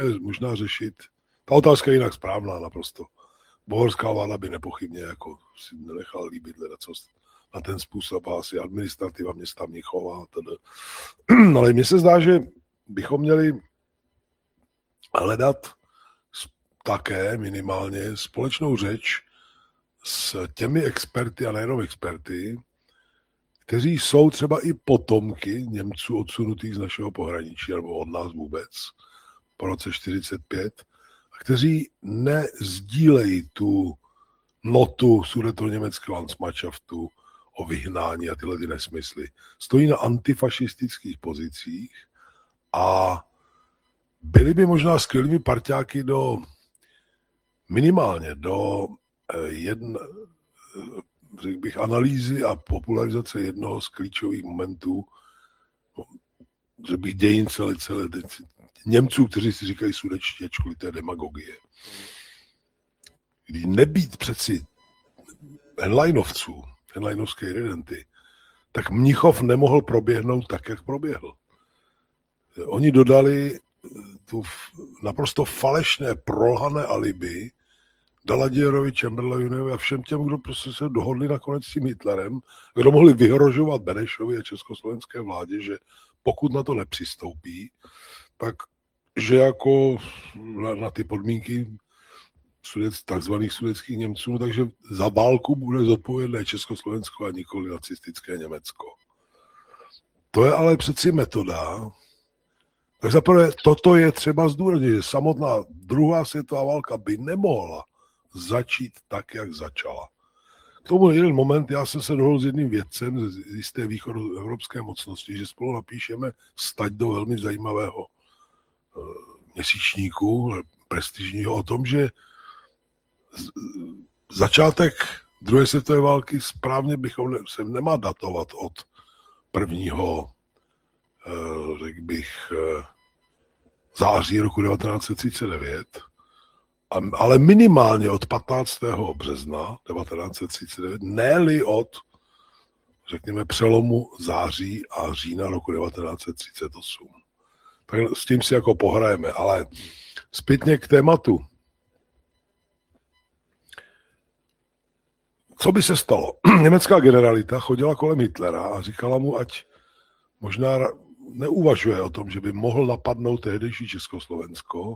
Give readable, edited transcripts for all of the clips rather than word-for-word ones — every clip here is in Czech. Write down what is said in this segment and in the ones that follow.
možná řešit. Ta otázka je jinak správná naprosto. Bohorská vláda by nepochybně jako si nenechal líbit ledacost na ten způsob, asi administrativa města Mnichova. Ale mně se zdá, že bychom měli hledat také minimálně společnou řeč s těmi experty a nejenom experty, kteří jsou třeba i potomky Němců odsunutých z našeho pohraničí nebo od nás vůbec po roce 1945, a kteří nezdílejí tu notu sudetoněmeckého Landsmannschaftu o vyhnání a tyhle ty nesmysly. Stojí na antifašistických pozicích a byli by možná skvělými parťáky do minimálně do řekl bych, analýzy a popularizace jednoho z klíčových momentů, že bych dějin celé Němců, kteří si říkají sudetští, ačkoliv to je demagogie. Když nebýt přeci henleinovské redenty, tak Mnichov nemohl proběhnout tak, jak proběhl. Oni dodali tu naprosto falešné, prolhané alibi Daladierovi, Chamberlainovi a všem těm, kdo prostě se dohodli nakonec s tím Hitlerem, kdo mohli vyhrožovat Benešovi a československé vládě, že pokud na to nepřistoupí, tak že jako na ty podmínky takzvaných sudetských Němců, takže za válku bude zodpovědné Československo a nikoli nacistické Německo. To je ale přeci metoda. Tak zaprvé toto je třeba zdůraznit, že samotná druhá světová válka by nemohla začít tak, jak začala. K tomu jeden moment, já jsem se dohodl s jedním vědcem z jisté východoevropské mocnosti, že spolu napíšeme stať do velmi zajímavého měsíčníku, prestižního, o tom, že začátek druhé světové války správně bychom se nemá datovat od prvního, řekl bych, září roku 1939, ale minimálně od 15. března 1939, ne-li od, řekněme, přelomu září a října roku 1938. Tak s tím si jako pohrajeme, ale zpětně k tématu. Co by se stalo? Německá generalita chodila kolem Hitlera a říkala mu, ať možná neuvažuje o tom, že by mohl napadnout tehdejší Československo,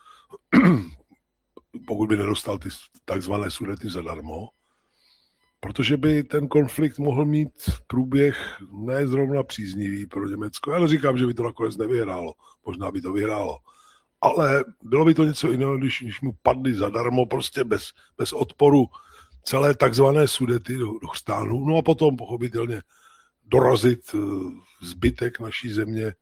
pokud by nedostal ty takzvané Sudety zadarmo, protože by ten konflikt mohl mít průběh ne zrovna příznivý pro Německo. Já neříkám, že by to nakonec nevyhrálo, možná by to vyhrálo, ale bylo by to něco jiného, když mu padly zadarmo, prostě bez odporu celé takzvané Sudety do Chstánu, no a potom pochopitelně dorazit zbytek naší země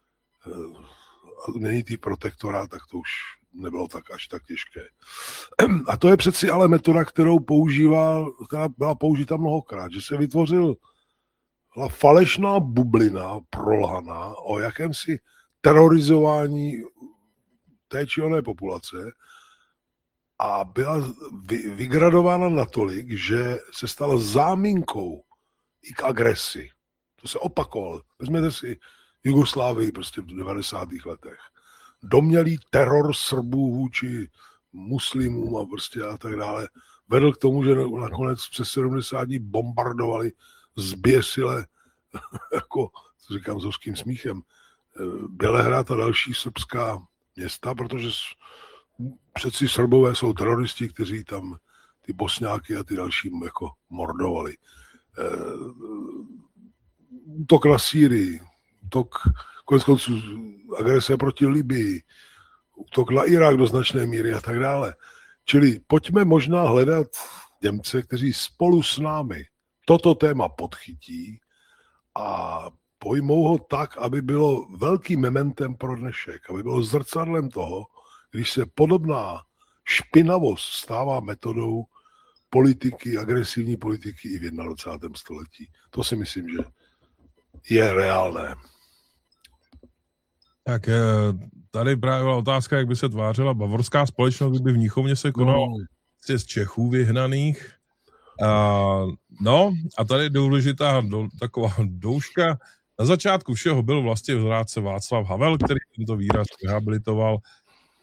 a změnit jí protektorát, tak to už nebylo tak až tak těžké. A to je přeci ale metoda, která byla použita mnohokrát, že se vytvořila falešná bublina, prolhaná o jakémsi terorizování té či oné populace a byla vygradována natolik, že se stala záminkou i k agresi. To se opakovalo. Vezměte si Jugoslávii prostě v 90. letech. Domnělý teror Srbů vůči muslimům a prostě a tak dále vedl k tomu, že nakonec přes 70 dní bombardovali zběsile, jako to říkám s hořkým smíchem, Bělehrad a další srbská města, protože přeci Srbové jsou teroristi, kteří tam ty Bosňáky a ty další jako mordovali. Útok na Sýrii, útok koneckonců agrese proti Libii, útok na Irák do značné míry a tak dále. Čili pojďme možná hledat Němce, kteří spolu s námi toto téma podchytí a pojmou ho tak, aby bylo velkým mementem pro dnešek, aby bylo zrcadlem toho, když se podobná špinavost stává metodou politiky, agresivní politiky i v 21. století. To si myslím, že je reálné. Tak tady právě byla otázka, jak by se tvářila bavorská společnost, kdyby v Mnichovně se konalo z Čechů vyhnaných. A tady je důležitá taková douška. Na začátku všeho byl vlastně v zrádce Václav Havel, který tento výraz rehabilitoval